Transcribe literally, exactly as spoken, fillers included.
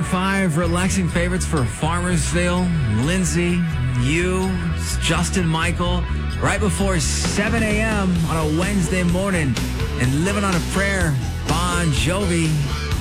five relaxing favorites for Farmersville, Lindsay, you, Justin Michael, right before seven a.m. on a Wednesday morning. And Living on a Prayer, Bon Jovi.